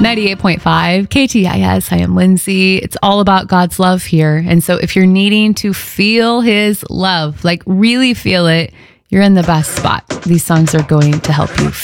98.5 KTIS. I am Lindsay. It's all about God's love here. And so if you're needing to feel his love, like really feel it, you're in the best spot. These songs are going to help you